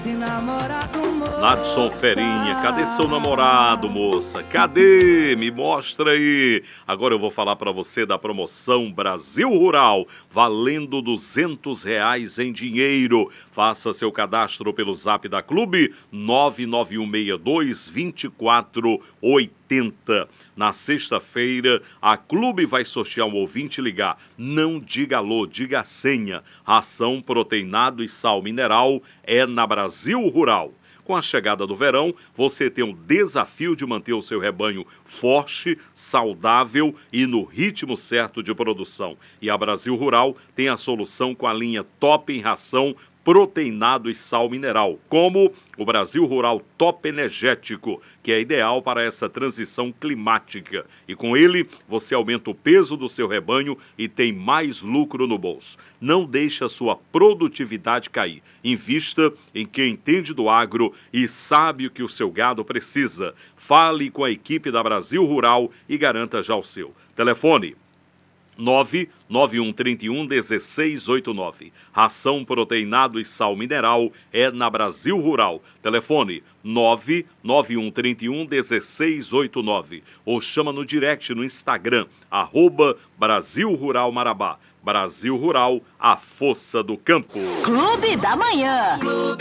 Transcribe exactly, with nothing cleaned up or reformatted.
Nadson Ferinha, cadê seu namorado, moça? Cadê? Me mostra aí. Agora eu vou falar para você da promoção Brasil Rural, valendo duzentos reais em dinheiro. Faça seu cadastro pelo Zap da Clube, nove nove um seis dois, dois quatro oito zero. Na sexta-feira, a Clube vai sortear um ouvinte ligar. Não diga alô, diga a senha. Ração, proteinado e sal mineral é na Brasil Rural. Com a chegada do verão, você tem o desafio de manter o seu rebanho forte, saudável e no ritmo certo de produção. E a Brasil Rural tem a solução com a linha Top em Ração, proteinado e sal mineral, como o Brasil Rural Top Energético, que é ideal para essa transição climática. E com ele, você aumenta o peso do seu rebanho e tem mais lucro no bolso. Não deixe a sua produtividade cair. Invista em quem entende do agro e sabe o que o seu gado precisa. Fale com a equipe da Brasil Rural e garanta já o seu. Telefone nove nove um três um um seis oito nove. Ração, proteinado e sal mineral é na Brasil Rural. Telefone nove nove um três um um seis oito nove. Ou chama no direct no Instagram, arroba Brasil Rural Marabá. Brasil Rural, a força do campo. Clube da Manhã. Clube